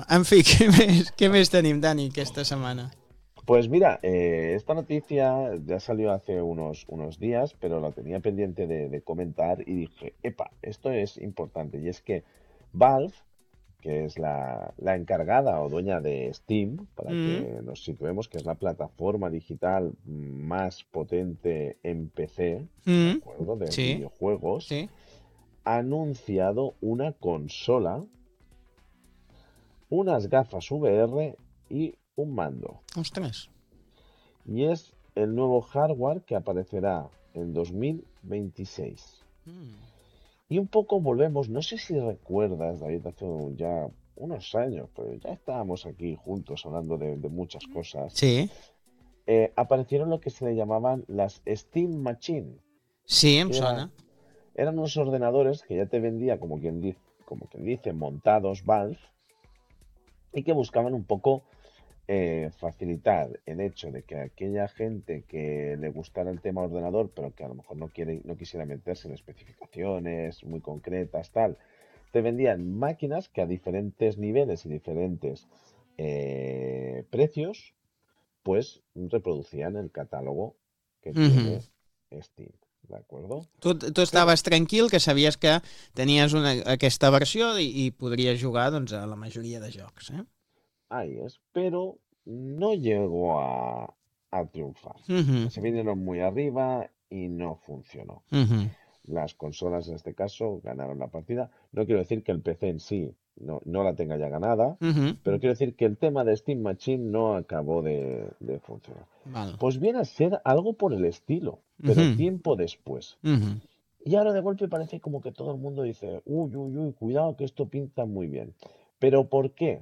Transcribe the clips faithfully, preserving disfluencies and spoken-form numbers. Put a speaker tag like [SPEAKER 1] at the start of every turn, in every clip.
[SPEAKER 1] en fi, què més, què més tenim, Dani, aquesta setmana?
[SPEAKER 2] Pues mira, eh, esta noticia ya salió hace unos, unos días, pero la tenía pendiente de, de comentar y dije, epa, esto es importante. Y es que Valve, que es la, la encargada o dueña de Steam, para
[SPEAKER 1] Mm,
[SPEAKER 2] que nos situemos, que es la plataforma digital más potente en P C, ¿de
[SPEAKER 1] mm,
[SPEAKER 2] acuerdo? De
[SPEAKER 1] sí,
[SPEAKER 2] videojuegos,
[SPEAKER 1] sí.
[SPEAKER 2] ha anunciado una consola, unas gafas V R y un mando.
[SPEAKER 1] Ostres.
[SPEAKER 2] Y es el nuevo hardware que aparecerá en dos mil veintiséis.
[SPEAKER 1] Mm.
[SPEAKER 2] Y un poco volvemos, no sé si recuerdas, David, hace ya unos años, pero ya estábamos aquí juntos hablando de, de muchas cosas.
[SPEAKER 1] Sí,
[SPEAKER 2] Eh, aparecieron lo que se le llamaban las Steam Machine,
[SPEAKER 1] sí, em
[SPEAKER 2] que era-
[SPEAKER 1] sona.
[SPEAKER 2] eran unos ordenadores que ya te vendía, como quien dice, como quien dice, montados Valve, y que buscaban un poco eh, facilitar el hecho de que aquella gente que le gustara el tema ordenador, pero que a lo mejor no quiere, no quisiera meterse en especificaciones muy concretas, tal, te vendían máquinas que a diferentes niveles y diferentes eh, precios, pues reproducían el catálogo que
[SPEAKER 1] Mhm.
[SPEAKER 2] tiene Steam, ¿de acuerdo?
[SPEAKER 1] Tu, tu
[SPEAKER 2] Pero,
[SPEAKER 1] estaves tranquil que sabies que tenies una, aquesta versió i, i podries jugar doncs, a la majoria de jocs. Eh?
[SPEAKER 2] ahí es, pero no llegó a, a triunfar.
[SPEAKER 1] Mhm.
[SPEAKER 2] Se vinieron muy arriba y no funcionó.
[SPEAKER 1] Mhm.
[SPEAKER 2] Las consolas en este caso ganaron la partida. No quiero decir que el P C en sí no, no la tenga ya ganada,
[SPEAKER 1] Mhm.
[SPEAKER 2] pero quiero decir que el tema de Steam Machine no acabó de, de funcionar.
[SPEAKER 1] Val.
[SPEAKER 2] Pues viene a ser algo por el estilo, pero
[SPEAKER 1] Mhm.
[SPEAKER 2] tiempo después.
[SPEAKER 1] Mhm.
[SPEAKER 2] Y ahora de golpe parece como que todo el mundo dice, uy, uy, uy, cuidado que esto pinta muy bien. ¿Pero por qué?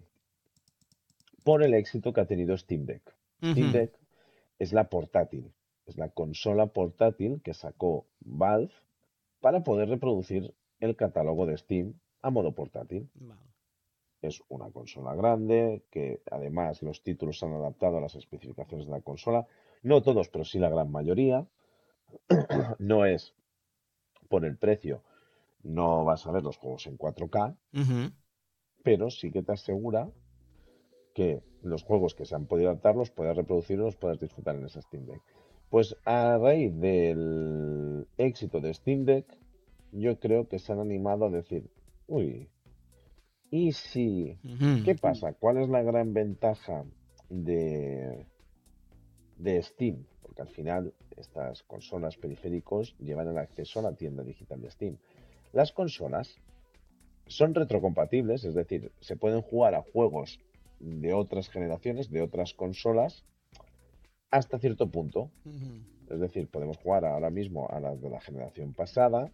[SPEAKER 2] Por el éxito que ha tenido Steam Deck. Steam
[SPEAKER 1] Mhm.
[SPEAKER 2] Deck es la portátil, es la consola portátil que sacó Valve para poder reproducir el catálogo de Steam a modo portátil.
[SPEAKER 1] Val.
[SPEAKER 2] Es una consola grande que además los títulos se han adaptado a las especificaciones de la consola. No todos, pero sí la gran mayoría. No es por el precio, no vas a ver los juegos en cuatro K,
[SPEAKER 1] Mhm.
[SPEAKER 2] pero sí que te asegura que los juegos que se han podido adaptar los puedas reproducir y los puedas disfrutar en esa Steam Deck. Pues a raíz del éxito de Steam Deck, yo creo que se han animado a decir, uy, ¿y si? ¿Qué
[SPEAKER 1] Mhm.
[SPEAKER 2] pasa? ¿Cuál es la gran ventaja de, de Steam? Porque al final estas consolas periféricos llevan el acceso a la tienda digital de Steam. Las consolas son retrocompatibles, es decir, se pueden jugar a juegos de otras generaciones, de otras consolas, hasta cierto punto.
[SPEAKER 1] Mhm.
[SPEAKER 2] Es decir, podemos jugar ahora mismo a las de la generación pasada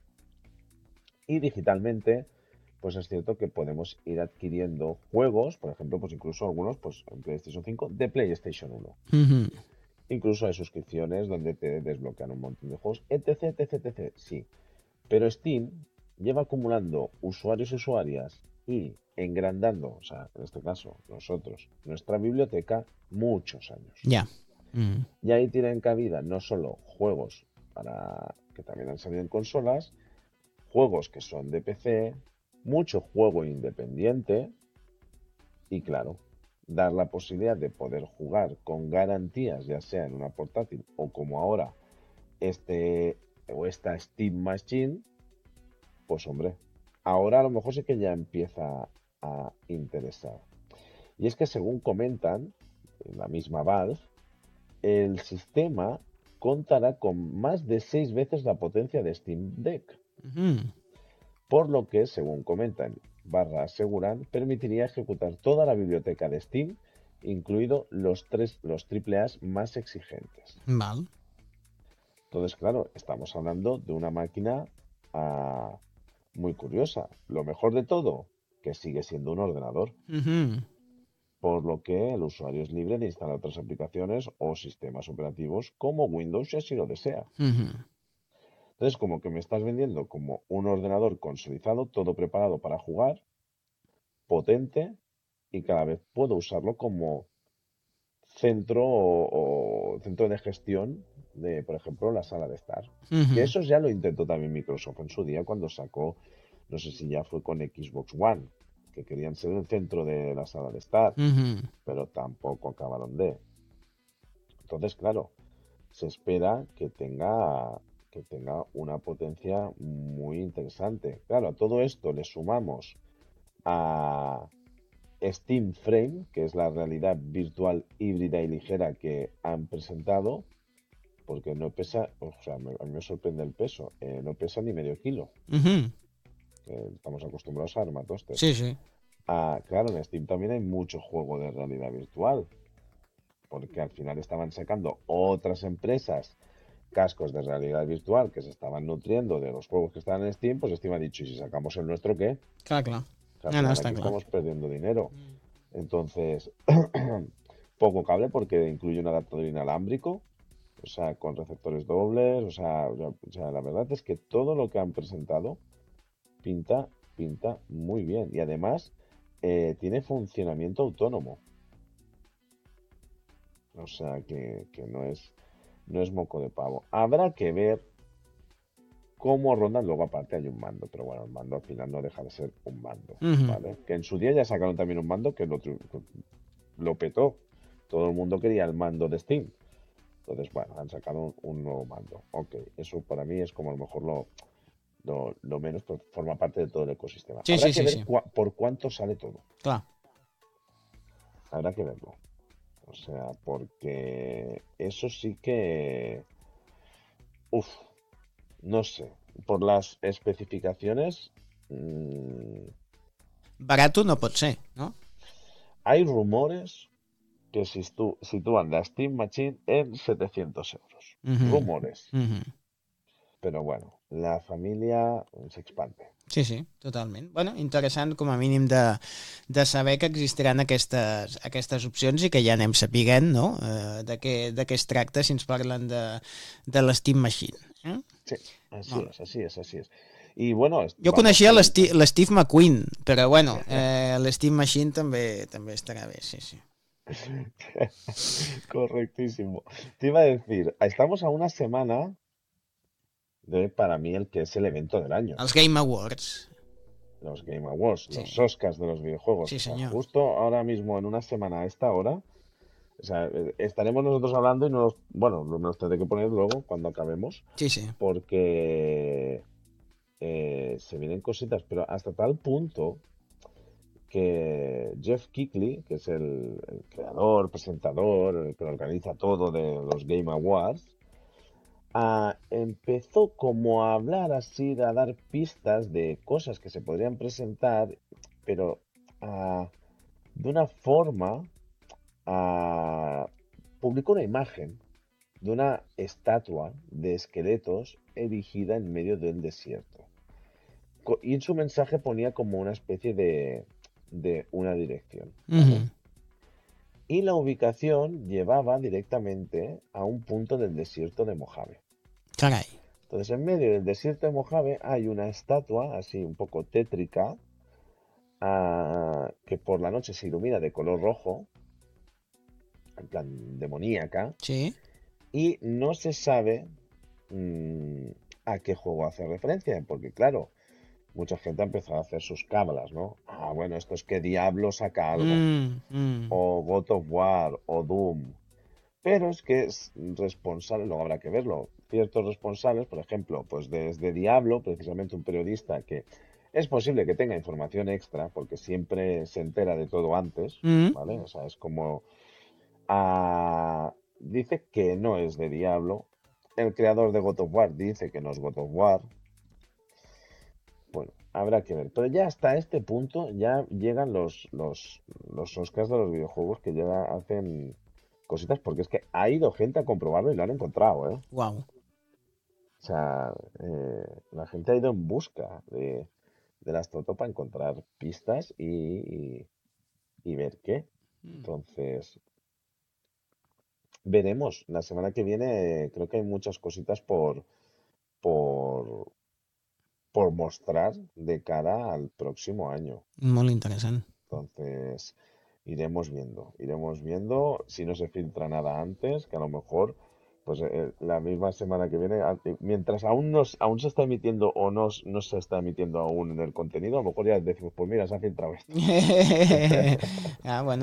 [SPEAKER 2] y digitalmente, pues es cierto que podemos ir adquiriendo juegos, por ejemplo, pues incluso algunos pues en PlayStation cinco de PlayStation uno.
[SPEAKER 1] Mhm.
[SPEAKER 2] Incluso hay suscripciones donde te desbloquean un montón de juegos, etc, etc, etc. Sí, pero Steam lleva acumulando usuarios y usuarias y engrandando, o sea, en este caso, nosotros, nuestra biblioteca, muchos años.
[SPEAKER 1] Ja. Mhm.
[SPEAKER 2] Y ahí tienen cabida no solo juegos para que también han salido en consolas, juegos que son de P C, mucho juego independiente y claro, dar la posibilidad de poder jugar con garantías, ya sea en una portátil o como ahora este o esta Steam Machine, pues hombre, ahora a lo mejor sí que ya empieza a interesar. Y es que según comentan, en la misma Valve, el sistema contará con más de seis veces la potencia de Steam Deck,
[SPEAKER 1] Mhm.
[SPEAKER 2] por lo que, según comentan, barra aseguran, permitiría ejecutar toda la biblioteca de Steam, incluido los tres, los triple A más exigentes.
[SPEAKER 1] Val.
[SPEAKER 2] Entonces, claro, estamos hablando de una máquina ah, muy curiosa. Lo mejor de todo, que sigue siendo un ordenador,
[SPEAKER 1] Mhm.
[SPEAKER 2] por lo que el usuario es libre de instalar otras aplicaciones o sistemas operativos como Windows si así lo desea.
[SPEAKER 1] Mhm.
[SPEAKER 2] Entonces, como que me estás vendiendo como un ordenador consolidado, todo preparado para jugar, potente, y cada vez puedo usarlo como centro o, o centro de gestión de, por ejemplo, la sala de estar. Que
[SPEAKER 1] Mhm.
[SPEAKER 2] eso ya lo intentó también Microsoft en su día cuando sacó, no sé si ya fue con Xbox One, que querían ser el centro de la sala de estar,
[SPEAKER 1] Ujú.
[SPEAKER 2] pero tampoco acabaron de. Entonces, claro, se espera que tenga, que tenga una potencia muy interesante. Claro, a todo esto le sumamos a Steam Frame, que es la realidad virtual híbrida y ligera que han presentado, porque no pesa, o sea, me- a mí me sorprende el peso, eh, no pesa ni medio kilo,
[SPEAKER 1] Ujú.
[SPEAKER 2] que estamos acostumbrados a armatostes.
[SPEAKER 1] Sí, sí.
[SPEAKER 2] Ah, claro, en Steam también hay mucho juego de realidad virtual, porque al final estaban sacando otras empresas cascos de realidad virtual que se estaban nutriendo de los juegos que estaban en Steam, pues Steam ha dicho, ¿y si sacamos el nuestro qué?
[SPEAKER 1] Clar, clar.
[SPEAKER 2] O sea, al
[SPEAKER 1] No, no,
[SPEAKER 2] final
[SPEAKER 1] està
[SPEAKER 2] aquí
[SPEAKER 1] clar.
[SPEAKER 2] estamos perdiendo dinero. Entonces, poco cable porque incluye un adaptador inalámbrico, o sea, con receptores dobles, o sea, o sea, la verdad es que todo lo que han presentado pinta, pinta muy bien. Y además eh, tiene funcionamiento autónomo. O sea que, que no es, no es moco de pavo. Habrá que ver cómo rondan. Luego aparte hay un mando, pero bueno, el mando al final no deja de ser un mando,
[SPEAKER 1] Mhm.
[SPEAKER 2] ¿vale? Que en su día ya sacaron también un mando que lo, tri- lo petó. Todo el mundo quería el mando de Steam. Entonces, bueno, han sacado un, un nuevo mando. Ok, eso para mí es como a lo mejor lo, lo, lo menos, pero forma parte de todo el ecosistema.
[SPEAKER 1] Sí,
[SPEAKER 2] Habrá
[SPEAKER 1] sí,
[SPEAKER 2] que
[SPEAKER 1] sí,
[SPEAKER 2] ver
[SPEAKER 1] sí.
[SPEAKER 2] cua- por cuánto sale todo.
[SPEAKER 1] Clar.
[SPEAKER 2] Habrá que verlo. O sea, porque eso sí que... Uf, no sé. Por las especificaciones... mm,
[SPEAKER 1] Barato no pot ser, no?
[SPEAKER 2] hay rumores que sistu- sitúan la Steam Machine en setecientos euros.
[SPEAKER 1] Mhm.
[SPEAKER 2] Rumores.
[SPEAKER 1] Mhm.
[SPEAKER 2] Pero bueno, la familia se expande.
[SPEAKER 1] Sí, sí, totalment. Bueno, interessant com a mínim de, de saber que existiran aquestes, aquestes opcions i que ja anem sapiguent, no?, eh, de, què, de què es tracta si ens parlen de, de l'Steam Machine. Eh?
[SPEAKER 2] Sí, así
[SPEAKER 1] Molt bé.
[SPEAKER 2] es, así es, así es. Y bueno, es-
[SPEAKER 1] Jo
[SPEAKER 2] vamos
[SPEAKER 1] coneixia l'Sti-
[SPEAKER 2] calentando.
[SPEAKER 1] l'Steve McQueen, però bueno, eh, l'Steam Machine també, també estarà bé, sí, sí.
[SPEAKER 2] Correctísimo. Te iba a decir, estamos a una semana de, para mí, el que es el evento del año.
[SPEAKER 1] Els Game Awards.
[SPEAKER 2] Los Game Awards,
[SPEAKER 1] Sí,
[SPEAKER 2] los Oscars de los videojuegos.
[SPEAKER 1] sí
[SPEAKER 2] O sea,
[SPEAKER 1] senyor.
[SPEAKER 2] justo ahora mismo, en una semana a esta hora, o sea, eh, estaremos nosotros hablando y no los, bueno, me los tendré que poner luego cuando acabemos,
[SPEAKER 1] Sí, sí.
[SPEAKER 2] porque eh, se vienen cositas, pero hasta tal punto que Jeff Keighley, que es el, el creador, presentador, el que organiza todo de los Game Awards, ah, empezó como a hablar así, a dar pistas de cosas que se podrían presentar, pero ah, de una forma, ah, publicó una imagen de una estatua de esqueletos erigida en medio del desierto. Co- Y en su mensaje ponía como una especie de, de una dirección, ¿vale?
[SPEAKER 1] Mhm.
[SPEAKER 2] Y la ubicación llevaba directamente a un punto del desierto de Mojave.
[SPEAKER 1] Carai.
[SPEAKER 2] Entonces, en medio del desierto de Mojave hay una estatua así un poco tétrica, ah, que por la noche se ilumina de color rojo, en plan demoníaca,
[SPEAKER 1] Sí?
[SPEAKER 2] y no se sabe mm, a qué juego hace referencia, porque claro, mucha gente ha empezado a hacer sus cábalas, ¿no? Ah, bueno, esto es que Diablo saca algo,
[SPEAKER 1] Mm, mm.
[SPEAKER 2] o God of War, o Doom. Pero es que es responsable, luego habrá que verlo, ciertos responsables, por ejemplo, pues desde Diablo, precisamente un periodista que es posible que tenga información extra, porque siempre se entera de todo antes,
[SPEAKER 1] Mm.
[SPEAKER 2] ¿vale? O sea, es como... ah, dice que no es de Diablo, el creador de God of War dice que no es God of War, bueno, habrá que ver. Pero ya hasta este punto ya llegan los, los, los Oscars de los videojuegos que ya hacen cositas, porque es que ha ido gente a comprobarlo y lo han encontrado, ¿eh?
[SPEAKER 1] Uau.
[SPEAKER 2] O sea, eh, la gente ha ido en busca de, de las Toto para encontrar pistas y, y- y ver qué.
[SPEAKER 1] Mm.
[SPEAKER 2] Entonces, veremos. La semana que viene eh, creo que hay muchas cositas por, por, por mostrar de cara al próximo año.
[SPEAKER 1] Molt interessant.
[SPEAKER 2] Entonces, iremos viendo, iremos viendo si no se filtra nada antes, que a lo mejor Pues eh, la misma semana que viene, a- eh, mientras aún, no, s- aún se está emitiendo o no, s- no se está emitiendo aún en el contenido, a lo mejor ya decimos, pues mira, se ha filtrado esto.
[SPEAKER 1] Ah, bueno.